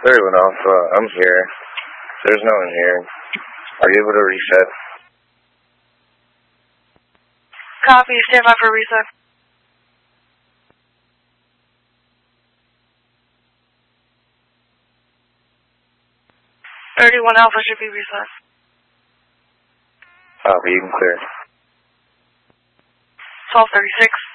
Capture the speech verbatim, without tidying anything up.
thirty-one Alpha, I'm here. There's no one here. Are you able to reset? Copy, stand by for reset. thirty-one Alpha should be reset. Copy, you can clear. twelve thirty-six.